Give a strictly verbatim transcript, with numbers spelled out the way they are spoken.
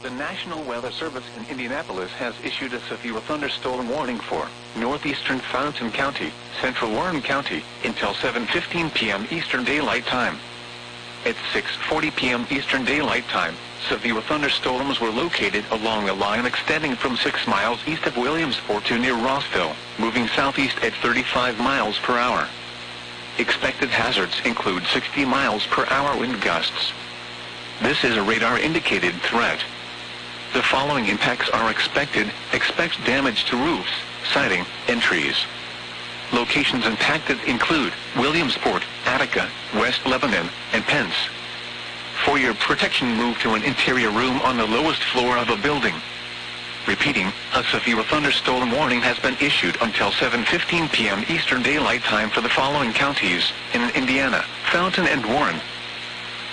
The National Weather Service in Indianapolis has issued a severe thunderstorm warning for northeastern Fountain County, central Warren County, until seven fifteen p m Eastern Daylight Time. At six forty p m Eastern Daylight Time, severe thunderstorms were located along a line extending from six miles east of Williamsport to near Rossville, moving southeast at thirty-five miles per hour. Expected hazards include sixty miles per hour wind gusts. This is a radar-indicated threat. The following impacts are expected. Expect damage to roofs, siding, and trees. Locations impacted include Williamsport, Attica, West Lebanon, and Pence. For your protection, move to an interior room on the lowest floor of a building. Repeating, a severe thunderstorm warning has been issued until seven fifteen p m Eastern Daylight Time for the following counties in Indiana: Fountain and Warren,